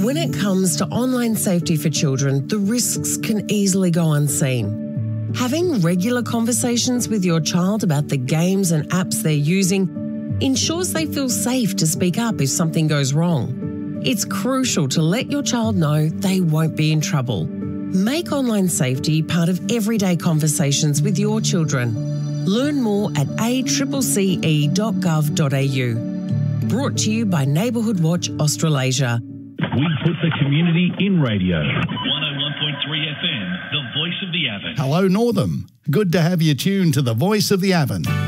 When it comes to online safety for children, the risks can easily go unseen. Having regular conversations with your child about the games and apps they're using ensures they feel safe to speak up if something goes wrong. It's crucial to let your child know they won't be in trouble. Make online safety part of everyday conversations with your children. Learn more at accce.gov.au. Brought to you by Neighbourhood Watch Australasia. We put the community in radio. 101.3 FM, the voice of the Avon. Hello, Northam. Good to have you tuned to the voice of the Avon.